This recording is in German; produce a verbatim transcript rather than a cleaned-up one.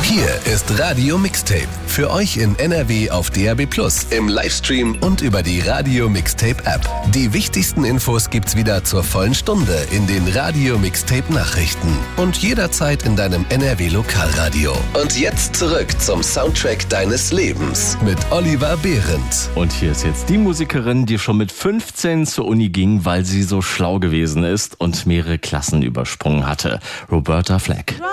Hier ist Radio Mixtape. Für euch in N R W auf D A B plus, im Livestream und über die Radio Mixtape App. Die wichtigsten Infos gibt's wieder zur vollen Stunde in den Radio Mixtape Nachrichten und jederzeit in deinem N R W Lokalradio. Und jetzt zurück zum Soundtrack deines Lebens mit Oliver Behrendt. Und hier ist jetzt die Musikerin, die schon mit fünfzehn zur Uni ging, weil sie so schlau gewesen ist und mehrere Klassen übersprungen hatte. Roberta Flack.